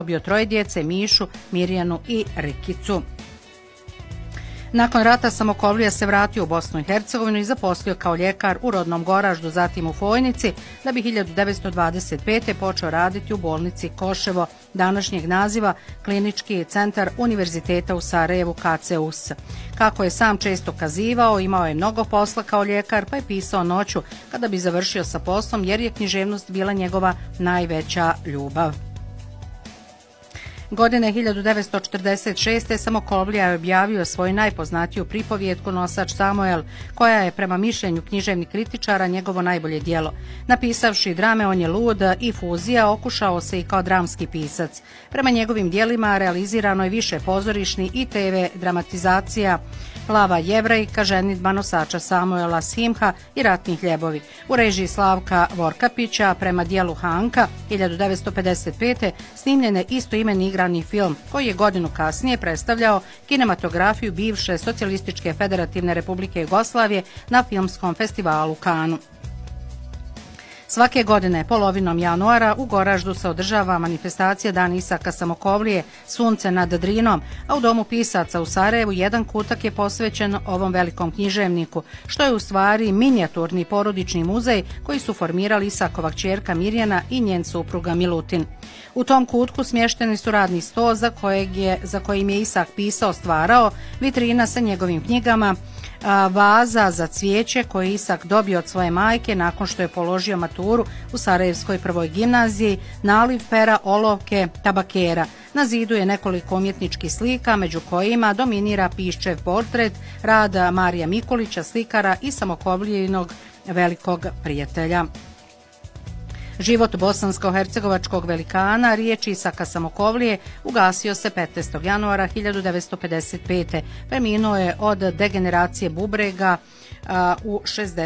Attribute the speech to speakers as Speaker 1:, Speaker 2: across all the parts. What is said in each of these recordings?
Speaker 1: dobio 3 djece, Mišu, Mirjanu i Rikicu. Nakon rata Samokovlija se vratio u Bosnu i Hercegovinu i zaposlio kao ljekar u rodnom Goraždu, zatim u Fojnici, da bi 1925. počeo raditi u bolnici Koševo, današnjeg naziva Klinički centar Univerziteta u Sarajevu KCUS. Kako je sam često kazivao, imao je mnogo posla kao ljekar, pa je pisao noću kada bi završio sa poslom, jer je književnost bila njegova najveća ljubav. Godine 1946. Samokovlija je objavio svoju najpoznatiju pripovijetku Nosač Samuel, koja je prema mišljenju književnih kritičara njegovo najbolje djelo. Napisavši drame On je lud i Fuzija, okušao se i kao dramski pisac. Prema njegovim djelima realizirano je više pozorišnih i TV dramatizacija: Plava Jevrejka, Ženidba Nosača Samuela, Simha i Ratni ljepovi. U režiji Slavka Vorkapića prema dijelu Hanka 1955. snimljen je istoimeni igrani film koji je godinu kasnije predstavljao kinematografiju bivše Socijalističke federativne republike Jugoslavije na filmskom festivalu u Kanu. Svake godine, polovinom januara, u Goraždu se održava manifestacija Dan Isaka Samokovlije, Sunce nad Drinom, a u Domu pisaca u Sarajevu jedan kutak je posvećen ovom velikom književniku, što je u stvari minijaturni porodični muzej koji su formirali Isakova kćerka Mirjana i njen supruga Milutin. U tom kutku smješteni su radni sto za kojim je Isak pisao, stvarao, vitrina sa njegovim knjigama, vaza za cvijeće koje je Isak dobio od svoje majke nakon što je položio maturu u Sarajevskoj prvoj gimnaziji, naliv pera, olovke, tabakera. Na zidu je nekoliko umjetničkih slika, među kojima dominira Piščev portret, rad Marija Mikulića, slikara i Samokovljinog velikog prijatelja. Život bosansko-hercegovačkog velikana, riječi Isaka Samokovlije, ugasio se 15. januara 1955. Preminuo je od degeneracije bubrega u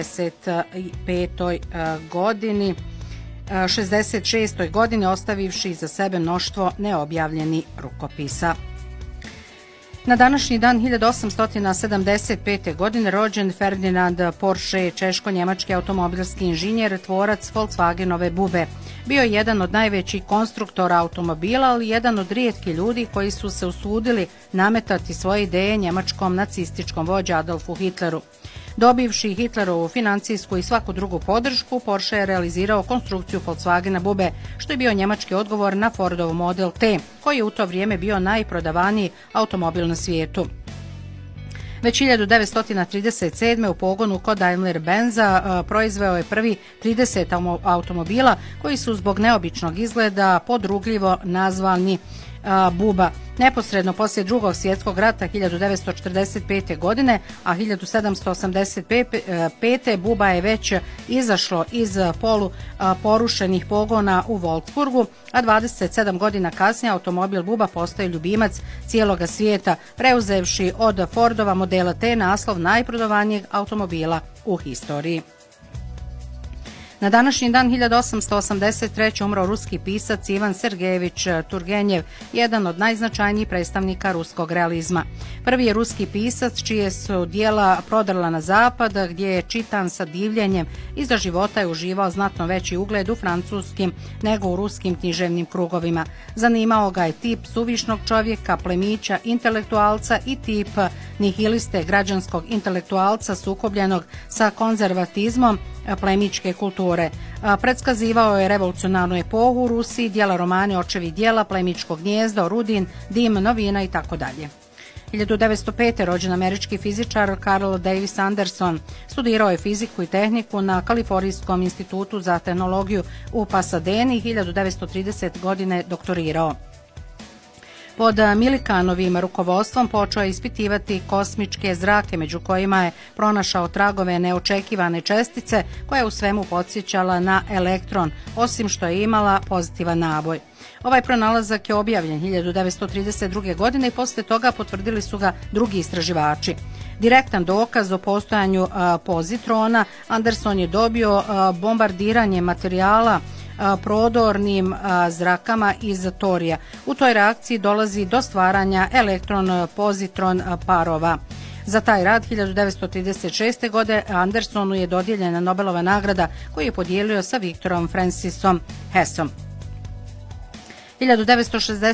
Speaker 1: 65. godini. 66. godini ostavivši za sebe mnoštvo neobjavljenih rukopisa. Na današnji dan 1875. godine rođen Ferdinand Porsche, češko-njemački automobilski inženjer, tvorac Volkswagenove bube. Bio je jedan od najvećih konstruktora automobila, ali jedan od rijetkih ljudi koji su se usudili nametati svoje ideje njemačkom nacističkom vođi Adolfu Hitleru. Dobivši Hitlerovu financijsku i svaku drugu podršku, Porsche je realizirao konstrukciju Volkswagena bube, što je bio njemački odgovor na Fordov model T, koji je u to vrijeme bio najprodavaniji automobil na svijetu. Već 1937. u pogonu kod Daimler-Benza proizveo je prvi 30 automobila koji su zbog neobičnog izgleda podrugljivo nazvani buba. Neposredno poslije Drugog svjetskog rata 1945. godine, a 1785. buba je već izašlo iz porušenih pogona u Wolfsburgu, a 27 godina kasnije automobil buba postaje ljubimac cijeloga svijeta, preuzevši od Fordova modela T naslov najprodavanijeg automobila u historiji. Na današnji dan 1883. umro ruski pisac Ivan Sergejević Turgenjev, jedan od najznačajnijih predstavnika ruskog realizma. Prvi je ruski pisac čije su dijela prodrla na zapad, gdje je čitan sa divljenjem i za života je uživao znatno veći ugled u francuskim nego u ruskim književnim krugovima. Zanimao ga je tip suvišnog čovjeka, plemića, intelektualca i tip nihiliste, građanskog intelektualca sukobljenog sa konzervatizmom plemićke kulture. Predskazivao je revolucionarnu epohu u Rusiji, dijela romane Očevi dijela, Plemićko gnjezdo, Rudin, Dim, Novina i tako dalje. 1905. rođen američki fizičar Carl Davis Anderson. Studirao je fiziku i tehniku na Kalifornijskom institutu za tehnologiju u Pasadeni i 1930. godine doktorirao. Pod Milikanovim rukovodstvom počeo je ispitivati kosmičke zrake, među kojima je pronašao tragove neočekivane čestice koja je u svemu podsjećala na elektron, osim što je imala pozitivan naboj. Ovaj pronalazak je objavljen 1932. godine i poslije toga potvrdili su ga drugi istraživači. Direktan dokaz o postojanju pozitrona Anderson je dobio bombardiranje materijala prodornim zrakama iz torija. U toj reakciji dolazi do stvaranja elektron-pozitron parova. Za taj rad 1936. godine Andersonu je dodijeljena Nobelova nagrada koju je podijelio sa Viktorom Francisom Hessom. 1960